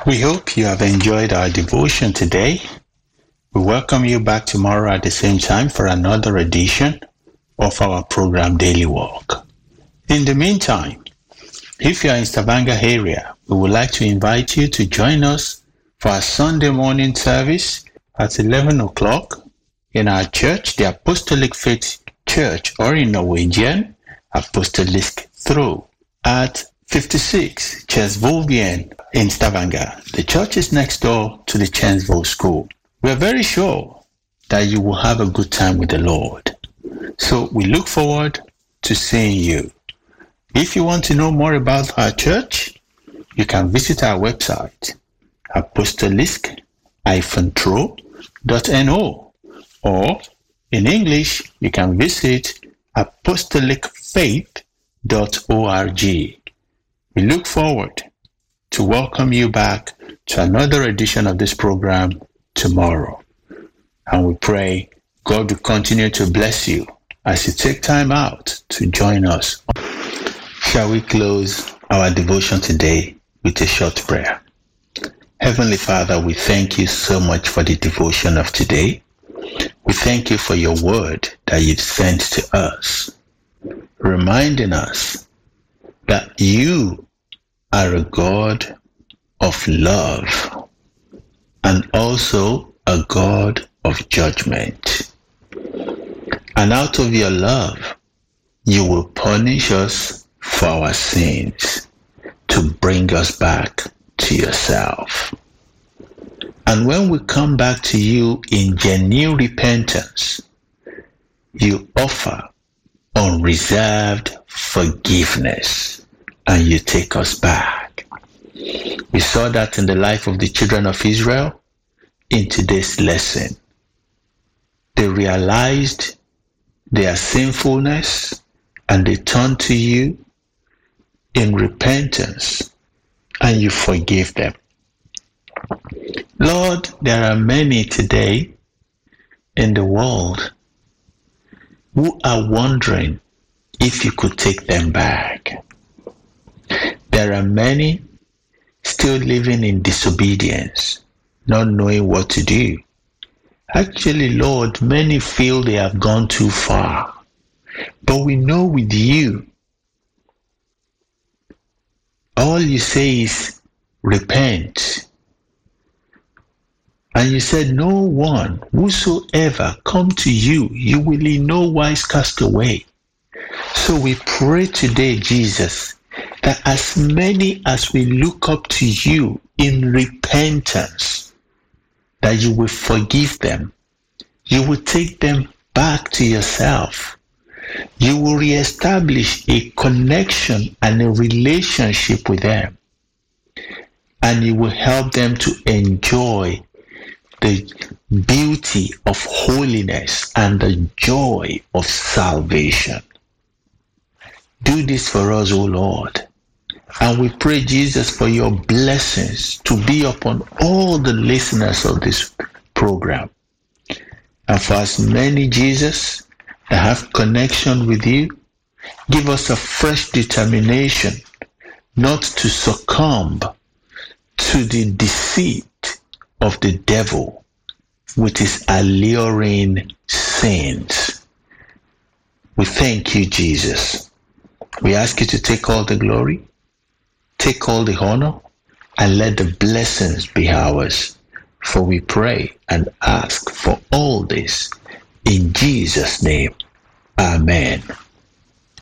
We hope you have enjoyed our devotion today. We welcome you back tomorrow at the same time for another edition of our program Daily Walk. In the meantime, if you are in Stavanger area, we would like to invite you to join us for our Sunday morning service at 11 o'clock in our church, the Apostolic Faith Church, or in Norwegian, Apostolisk Tro, at 56 Kjensvollveien in Stavanger. The church is next door to the Kjensvoll School. We are very sure that you will have a good time with the Lord. So we look forward to seeing you. If you want to know more about our church, you can visit our website, apostolisk-tro.no, or in English, you can visit apostolicfaith.org. We look forward to welcome you back to another edition of this program tomorrow. And we pray God will continue to bless you as you take time out to join us. Shall we close our devotion today with a short prayer? Heavenly Father, we thank you so much for the devotion of today. We thank you for your word that you've sent to us, reminding us that you are a God of love and also a God of judgment. And out of your love, you will punish us for our sins to bring us back to yourself. And when we come back to you in genuine repentance, you offer unreserved forgiveness and you take us back. We saw that in the life of the children of Israel in today's lesson. They realized their sinfulness and they turned to you in repentance and you forgive them. Lord, there are many today in the world who are wondering if you could take them back. There are many still living in disobedience, not knowing what to do. Actually, Lord, many feel they have gone too far. But we know with you, all you say is repent. And you said, no one, whosoever come to you, you will in no wise cast away. So we pray today, Jesus, that as many as we look up to you in repentance, that you will forgive them. You will take them back to yourself. You will reestablish a connection and a relationship with them. And you will help them to enjoy the beauty of holiness and the joy of salvation. Do this for us, O Lord. And we pray, Jesus, for your blessings to be upon all the listeners of this program. And for as many, Jesus, that have connection with you, give us a fresh determination not to succumb to the deceit of the devil with his alluring sins. We thank you, Jesus. We ask you to take all the glory, take all the honor, and let the blessings be ours. For we pray and ask for all this in Jesus' name. Amen.